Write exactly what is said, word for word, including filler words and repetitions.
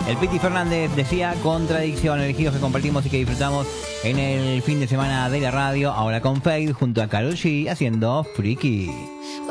El Piti Fernández decía contradicción, elegidos que compartimos y que disfrutamos en el fin de semana de la radio. Ahora con Fade junto a Karol G haciendo Freaky.